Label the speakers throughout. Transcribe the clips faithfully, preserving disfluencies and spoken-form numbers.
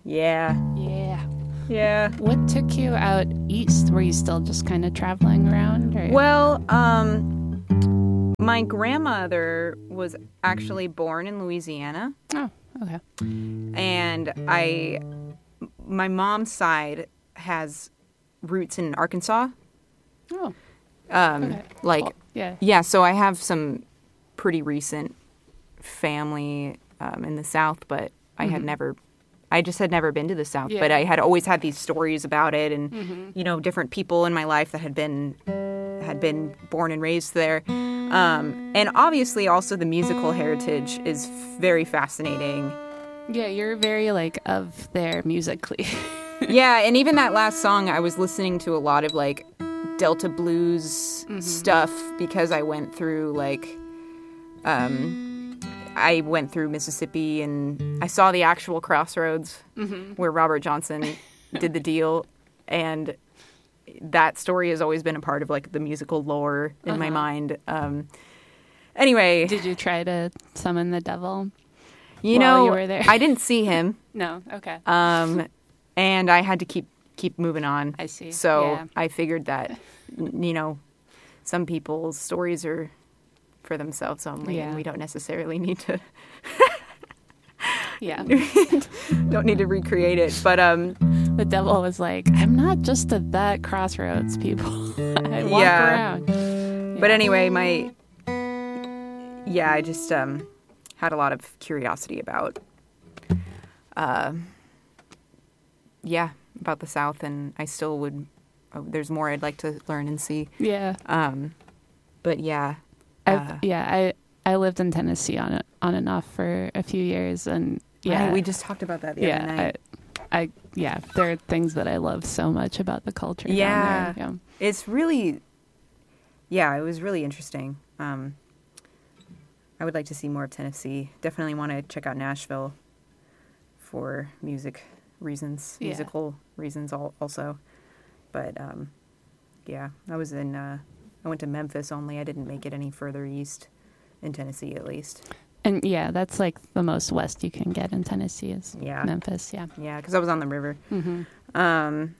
Speaker 1: Yeah.
Speaker 2: Yeah.
Speaker 1: Yeah.
Speaker 2: What took you out east? Were you still just kind of traveling around? Or?
Speaker 1: Well, um, my grandmother was actually born in Louisiana.
Speaker 2: Oh, okay.
Speaker 1: And I, my mom's side has roots in Arkansas.
Speaker 2: Oh.
Speaker 1: Um,
Speaker 2: Okay.
Speaker 1: like,
Speaker 2: Cool. Yeah.
Speaker 1: yeah, so I have some pretty recent family um, in the South, but I had
Speaker 2: Mhm.
Speaker 1: never, I just had never been to the South,
Speaker 2: Yeah.
Speaker 1: but I had always had these stories about it and,
Speaker 2: Mhm.
Speaker 1: you know, different people in my life that had been, had been born and raised there. Um, and obviously also the musical heritage is very fascinating.
Speaker 2: Yeah, you're very, like, of there musically.
Speaker 1: Yeah, and even that last song, I was listening to a lot of, like, Delta blues
Speaker 2: Mhm.
Speaker 1: stuff because I went through, like, um, I went through Mississippi and I saw the actual crossroads
Speaker 2: Mhm.
Speaker 1: where Robert Johnson did the deal. And that story has always been a part of, like, the musical lore in my
Speaker 2: Uh-huh.
Speaker 1: mind. Um, anyway,
Speaker 2: Did you try to summon the devil?
Speaker 1: you
Speaker 2: while
Speaker 1: know,
Speaker 2: you were there?
Speaker 1: I didn't see him.
Speaker 2: No. Okay.
Speaker 1: Um, and I had to keep keep moving on.
Speaker 2: I see.
Speaker 1: So
Speaker 2: Yeah.
Speaker 1: I figured that, n- you know, some people's stories are for themselves only,
Speaker 2: Yeah.
Speaker 1: and we don't necessarily need to
Speaker 2: Yeah.
Speaker 1: don't need to recreate it. But um,
Speaker 2: The devil was like, I'm not just at that crossroads, people. I walk
Speaker 1: Yeah.
Speaker 2: around.
Speaker 1: but
Speaker 2: Yeah.
Speaker 1: anyway, my yeah, I just um had a lot of curiosity about uh, yeah, about the South, and I still would. Oh, there's more I'd like to learn and see.
Speaker 2: Yeah.
Speaker 1: Um, but yeah,
Speaker 2: I've,
Speaker 1: uh,
Speaker 2: yeah, I I lived in Tennessee on on and off for a few years, and yeah,
Speaker 1: right, we just talked about that the
Speaker 2: yeah,
Speaker 1: other night.
Speaker 2: I, I yeah, there are things that I love so much about the culture. down
Speaker 1: Yeah.
Speaker 2: there. yeah,
Speaker 1: It's really, yeah, it was really interesting. Um, I would like to see more of Tennessee. Definitely want to check out Nashville for music reasons,
Speaker 2: Yeah.
Speaker 1: musical reasons al- also. But um, yeah, I was in, uh, I went to Memphis only. I didn't make it any further east in Tennessee at least.
Speaker 2: and yeah, that's like the most west you can get in Tennessee is
Speaker 1: Yeah.
Speaker 2: Memphis. Yeah,
Speaker 1: Yeah, because I was on the river.
Speaker 2: hmm
Speaker 1: Um,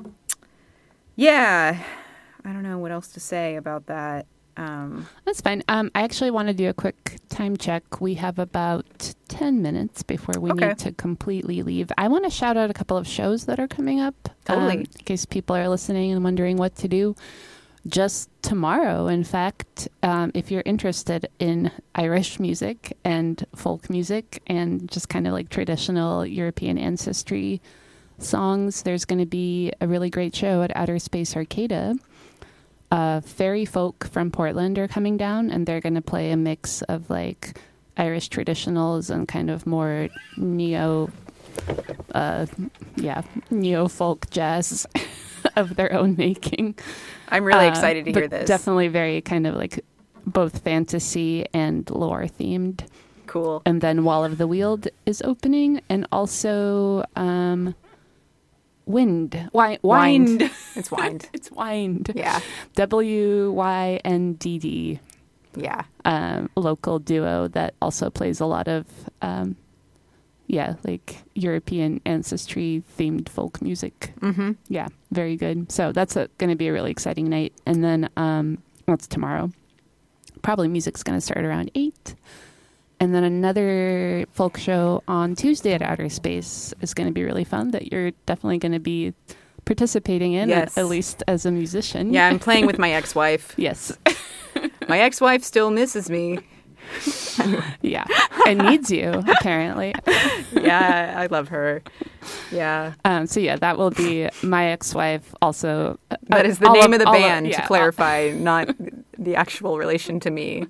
Speaker 1: yeah, I don't know what else to say about that. Um,
Speaker 2: that's fine. Um, I actually want to do a quick time check. We have about ten minutes before we
Speaker 1: Okay.
Speaker 2: need to completely leave. I want to shout out a couple of shows that are coming up.
Speaker 1: Totally.
Speaker 2: um, in case people are listening and wondering what to do. Just tomorrow, in fact, um, if you're interested in Irish music and folk music and just kind of like traditional European ancestry songs, there's going to be a really great show at Outer Space Arcada. Uh, Fairy Folk from Portland are coming down, and they're going to play a mix of like Irish traditionals and kind of more neo, uh, yeah, neo folk jazz of their own making.
Speaker 1: I'm really
Speaker 2: Uh,
Speaker 1: excited to hear
Speaker 2: but
Speaker 1: this.
Speaker 2: Definitely very kind of like both fantasy and lore themed.
Speaker 1: Cool.
Speaker 2: And then Wall of the Weald is opening, and also um, Wind. Wi-
Speaker 1: Wind.
Speaker 2: Wind.
Speaker 1: It's wind.
Speaker 2: It's Wind.
Speaker 1: Yeah.
Speaker 2: W Y N D D.
Speaker 1: Yeah.
Speaker 2: Um, local duo that also plays a lot of, um, yeah, like European ancestry themed folk music.
Speaker 1: Mm-hmm.
Speaker 2: Yeah, very good. So that's going to be a really exciting night. And then um, what's tomorrow? Probably music's going to start around eight. And then another folk show on Tuesday at Outer Space is going to be really fun that you're definitely going to be participating in,
Speaker 1: Yes.
Speaker 2: at, at least as a musician.
Speaker 1: Yeah, I'm playing with my ex-wife.
Speaker 2: Yes.
Speaker 1: My ex-wife still misses me.
Speaker 2: Yeah. And needs you, apparently.
Speaker 1: Yeah, I love her. Yeah.
Speaker 2: Um, so, yeah, that will be my ex-wife also. uh,
Speaker 1: That is the
Speaker 2: all
Speaker 1: name of the
Speaker 2: all
Speaker 1: band,
Speaker 2: yeah,
Speaker 1: to clarify, not the actual relation to me.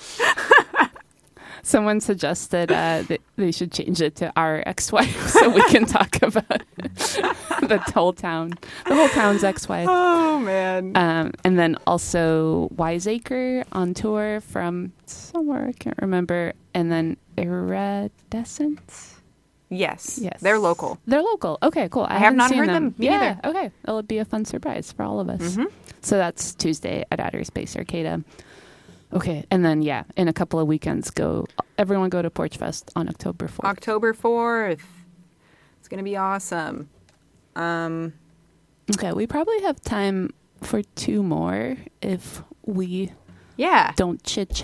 Speaker 2: Someone suggested uh, that they should change it to our ex-wife so we can talk about the whole town, the whole town's ex-wife.
Speaker 1: Oh, man.
Speaker 2: Um, and then also Wiseacre on tour from somewhere, I can't remember. And then Iridescent.
Speaker 1: Yes.
Speaker 2: Yes.
Speaker 1: They're local.
Speaker 2: They're local. Okay, cool. I,
Speaker 1: I have
Speaker 2: haven't
Speaker 1: not
Speaker 2: seen
Speaker 1: heard
Speaker 2: them.
Speaker 1: them. Me
Speaker 2: yeah,
Speaker 1: neither.
Speaker 2: okay. It'll be a fun surprise for all of us.
Speaker 1: Mhm.
Speaker 2: So that's Tuesday at Outer Space Arcada. Okay, and then, yeah, in a couple of weekends, go. everyone go to Porch Fest on October fourth.
Speaker 1: October fourth. It's gonna be awesome. Um,
Speaker 2: Okay, we probably have time for two more if we
Speaker 1: yeah.
Speaker 2: don't chit chat.